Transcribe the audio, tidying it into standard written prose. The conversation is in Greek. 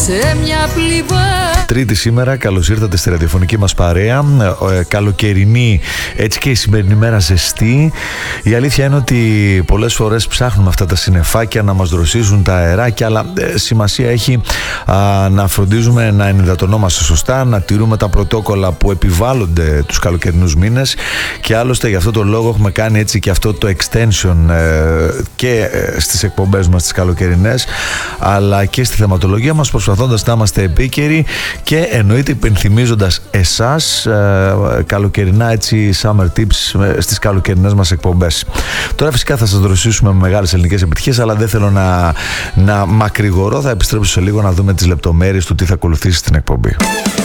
σε μια πληγή. Τρίτη σήμερα, καλώς ήρθατε στη ραδιοφωνική μας παρέα. Καλοκαιρινή, έτσι και η σημερινή μέρα ζεστή. Η αλήθεια είναι ότι πολλές φορές ψάχνουμε αυτά τα συννεφάκια να μας δροσίζουν τα αεράκια, αλλά σημασία έχει να φροντίζουμε να ενυδατωνόμαστε σωστά, να τηρούμε τα πρωτόκολλα που επιβάλλονται τους καλοκαιρινούς μήνες, και άλλωστε γι' αυτό το λόγο έχουμε κάνει έτσι και αυτό το extension και στις εκπομπές μας τις καλοκαιρινές, αλλά και στη θεματολογία μας, προσπαθώντας να είμαστε επίκαιροι και εννοείται υπενθυμίζοντας εσάς καλοκαιρινά έτσι summer tips στις καλοκαιρινές μας εκπομπές. Τώρα φυσικά θα σας δροσίσουμε με μεγάλες ελληνικές επιτυχίες, αλλά δεν θέλω να μακρηγορώ. Θα επιστρέψω σε λίγο να δούμε τις λεπτομέρειες του τι θα ακολουθήσει στην εκπομπή.